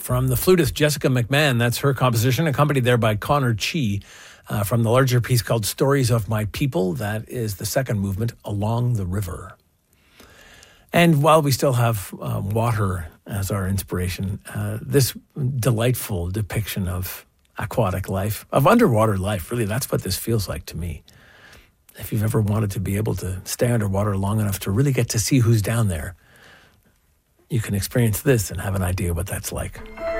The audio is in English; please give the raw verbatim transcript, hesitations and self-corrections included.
from the flutist Jessica McMahon. That's her composition, accompanied there by Connor Chi uh, from the larger piece called Stories of My People. That is the second movement, Along the River. And while we still have um, water as our inspiration, uh, this delightful depiction of aquatic life, of underwater life, really, that's what this feels like to me. If you've ever wanted to be able to stay underwater long enough to really get to see who's down there, you can experience this and have an idea what that's like.